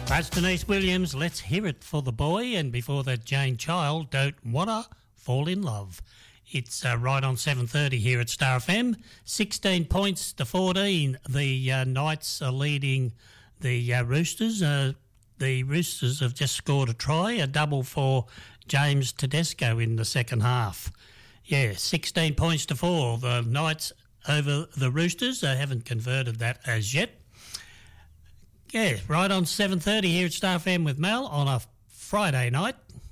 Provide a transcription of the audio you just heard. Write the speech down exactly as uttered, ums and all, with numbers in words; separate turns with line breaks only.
That's Denise Williams, Let's Hear It for the Boy, and before that Jane Child, Don't Wanna Fall in Love. It's uh, right on seven thirty here at Star F M, sixteen points to fourteen. The uh, Knights are leading the uh, Roosters. Uh, the Roosters have just scored a try, a double for James Tedesco in the second half. Yeah, sixteen points to four. The Knights over the Roosters. They haven't converted that as yet. Yeah, right on seven thirty here at Star F M with Mel on a Friday night.